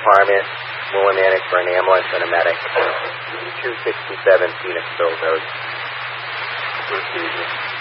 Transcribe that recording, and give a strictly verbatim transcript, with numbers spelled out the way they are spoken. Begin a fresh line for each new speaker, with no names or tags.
department, Willimantic for an ambulance and a medic. two sixty-seven Phoenixville Road.
Procedure.